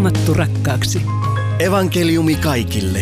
Raamattu rakkaaksi. Evankeliumi kaikille.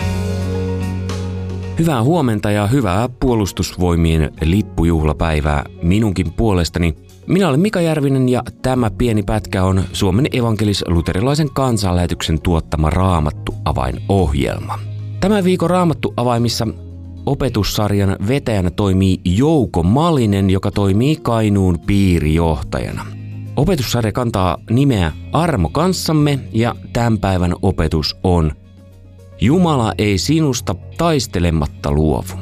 Hyvää huomenta ja hyvää puolustusvoimien lippujuhlapäivää minunkin puolestani. Minä olen Mika Järvinen ja tämä pieni pätkä on Suomen evankelis-luterilaisen kansanlähetyksen tuottama Raamattu-avain-ohjelma. Tämän viikon Raamattu-avaimissa opetussarjan vetäjänä toimii Jouko Malinen, joka toimii Kainuun piirijohtajana. Opetussarja kantaa nimeä Armo kanssamme ja tämän päivän opetus on Jumala ei sinusta taistelematta luovu.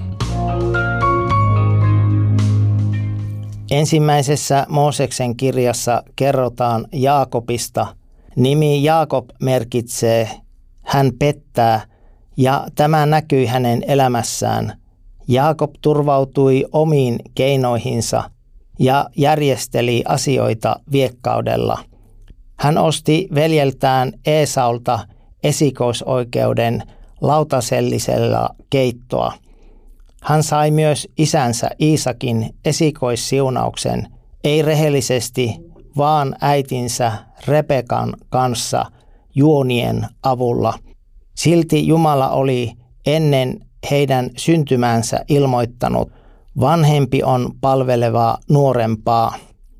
Ensimmäisessä Mooseksen kirjassa kerrotaan Jaakobista. Nimi Jaakob merkitsee hän pettää ja tämä näkyi hänen elämässään. Jaakob turvautui omiin keinoihinsa ja järjesteli asioita viekkaudella. Hän osti veljeltään Eesaulta esikoisoikeuden lautasellisella keittoa. Hän sai myös isänsä Iisakin esikoissiunauksen, ei rehellisesti, vaan äitinsä Rebekan kanssa juonien avulla. Silti Jumala oli ennen heidän syntymäänsä ilmoittanut, vanhempi on palvelevaa nuorempaa.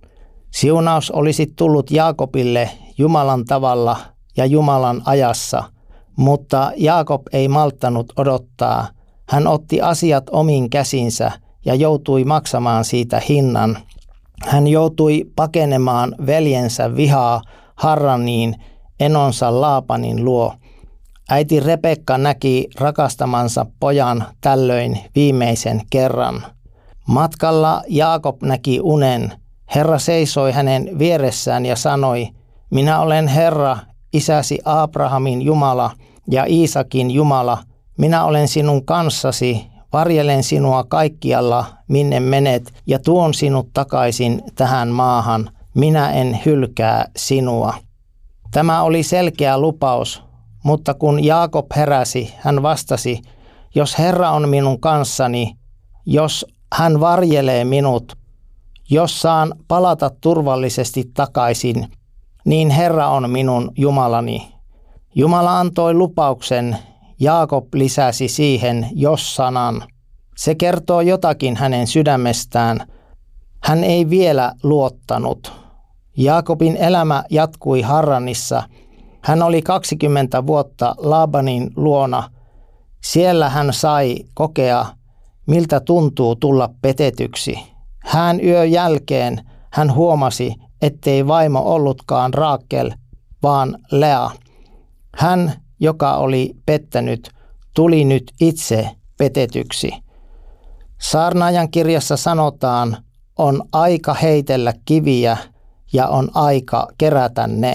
Siunaus olisi tullut Jaakobille Jumalan tavalla ja Jumalan ajassa, mutta Jaakob ei malttanut odottaa. Hän otti asiat omiin käsinsä ja joutui maksamaan siitä hinnan. Hän joutui pakenemaan veljensä vihaa Harraniin enonsa Laapanin luo. Äiti Rebekka näki rakastamansa pojan tällöin viimeisen kerran. Matkalla Jaakob näki unen. Herra seisoi hänen vieressään ja sanoi, minä olen Herra, isäsi Abrahamin Jumala ja Iisakin Jumala. Minä olen sinun kanssasi, varjelen sinua kaikkialla, minne menet, ja tuon sinut takaisin tähän maahan. Minä en hylkää sinua. Tämä oli selkeä lupaus, mutta kun Jaakob heräsi, hän vastasi, jos Herra on minun kanssani, jos hän varjelee minut, jos saan palata turvallisesti takaisin, niin Herra on minun Jumalani. Jumala antoi lupauksen, Jaakob lisäsi siihen jos-sanan. Se kertoo jotakin hänen sydämestään. Hän ei vielä luottanut. Jaakobin elämä jatkui Harranissa. Hän oli 20 vuotta Laabanin luona. Siellä hän sai kokea, miltä tuntuu tulla petetyksi. Hän yön jälkeen hän huomasi, ettei vaimo ollutkaan Raakel, vaan Lea. Hän, joka oli pettänyt, tuli nyt itse petetyksi. Saarnaajan kirjassa sanotaan, on aika heitellä kiviä ja on aika kerätä ne.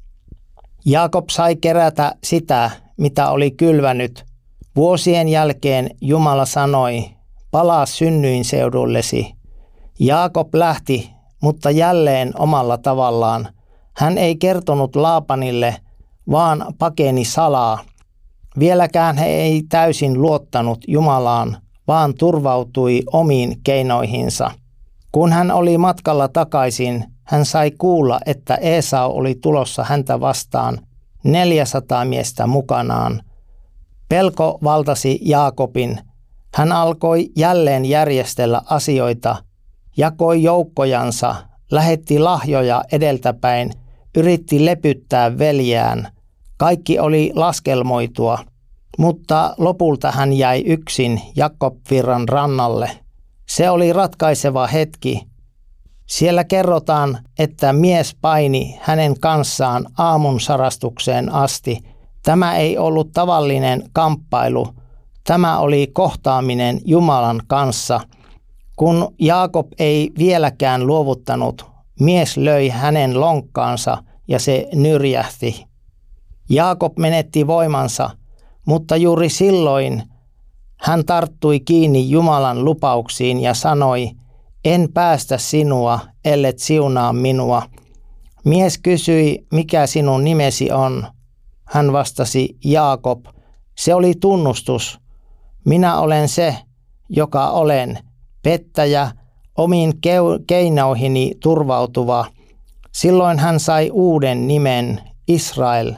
Jaakob sai kerätä sitä, mitä oli kylvänyt. Vuosien jälkeen Jumala sanoi, palaa synnyinseudullesi. Jaakob lähti, mutta jälleen omalla tavallaan. Hän ei kertonut Laapanille, vaan pakeni salaa. Vieläkään he ei täysin luottanut Jumalaan, vaan turvautui omiin keinoihinsa. Kun hän oli matkalla takaisin, hän sai kuulla, että Eesau oli tulossa häntä vastaan 400 miestä mukanaan. Pelko valtasi Jaakobin. Hän alkoi jälleen järjestellä asioita, jakoi joukkojansa, lähetti lahjoja edeltäpäin, yritti lepyttää veljään. Kaikki oli laskelmoitua, mutta lopulta hän jäi yksin Jakobvirran rannalle. Se oli ratkaiseva hetki. Siellä kerrotaan, että mies paini hänen kanssaan aamun sarastukseen asti. Tämä ei ollut tavallinen kamppailu. Tämä oli kohtaaminen Jumalan kanssa. Kun Jaakob ei vieläkään luovuttanut, mies löi hänen lonkkaansa ja se nyrjähti. Jaakob menetti voimansa, mutta juuri silloin hän tarttui kiinni Jumalan lupauksiin ja sanoi, en päästä sinua, ellet siunaa minua. Mies kysyi, mikä sinun nimesi on. Hän vastasi, Jaakob. Se oli tunnustus. Minä olen se, joka olen, pettäjä, omiin keinoihini turvautuva. Silloin hän sai uuden nimen, Israel,